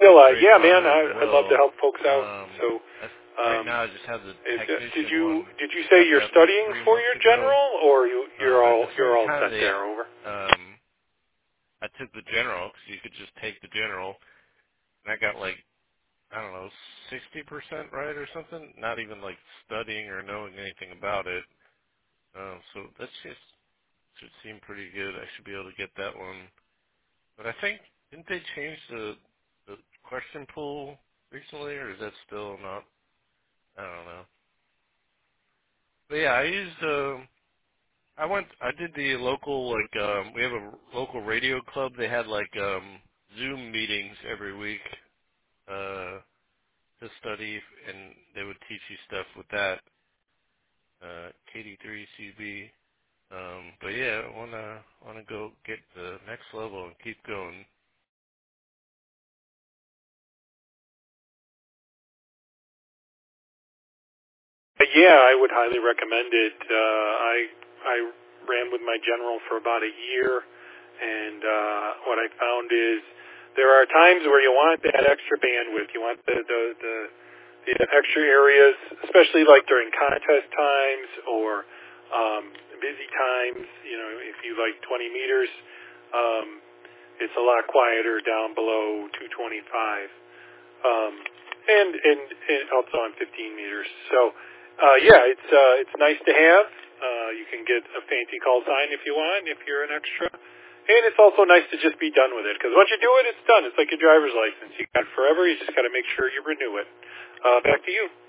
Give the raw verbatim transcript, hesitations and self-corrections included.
Still, uh, great yeah, fun man, as I, I'd love to well. help folks out. Um, So, I, right um, now, I just have the is, uh, did technician you one. did you Just say got you're that like studying three for months your ago. general, or you you're Um, all it's you're like all kind of set the. there over? Um, I took the general because you could just take the general, and I got like I don't know sixty percent right or something. Not even like studying or knowing anything about it. Um, so that's just should seem pretty good. I should be able to get that one. But I think didn't they change the the question pool recently, or is that still not? I don't know. But yeah, I used. Um, I went. I did the local like. Um, we have a local radio club. They had like um, Zoom meetings every week uh, to study, and they would teach you stuff with that. Uh, K D three C B. Um, but yeah, I wanna wanna go get the next level and keep going. Uh, Yeah, I would highly recommend it. Uh, I I ran with my general for about a year, and uh, what I found is there are times where you want that extra bandwidth. You want the the, the the extra areas, especially like during contest times or um, busy times. You know, if you like twenty meters, um, it's a lot quieter down below two twenty-five. Um, and, and and also on fifteen meters. So uh, yeah, it's uh, it's nice to have. Uh, you can get a fancy call sign if you want, if you're an extra. And it's also nice to just be done with it, because once you do it, it's done. It's like your driver's license. You got it forever. You just got to make sure you renew it. Uh, back to you.